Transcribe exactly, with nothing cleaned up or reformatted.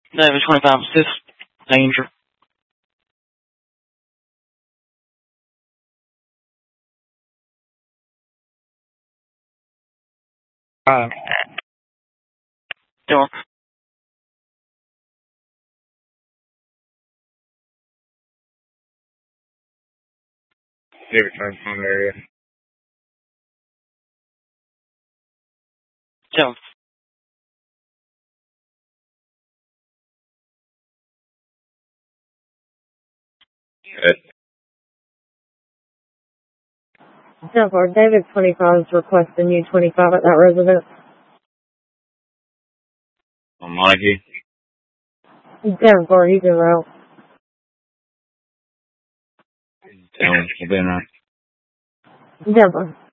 David twenty-five, assist. Danger. Uh, Door. David twenty-five area. Jump. Good. ten four, David twenty-five is requesting U twenty-five at that residence. On Montague. ten four, he's en route. Tell him, we'll be in route. ten four.